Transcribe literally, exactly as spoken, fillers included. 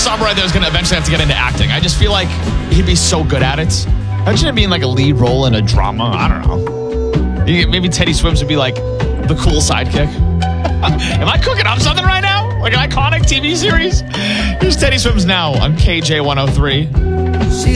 summer there's going to eventually have to get into acting. I just feel like he'd be so good at it. Imagine him being like a lead role in a drama. I don't know. Maybe Teddy Swims would be like the cool sidekick. Am I cooking up something right now? Like an iconic T V series? Here's Teddy Swims now on K J one oh three.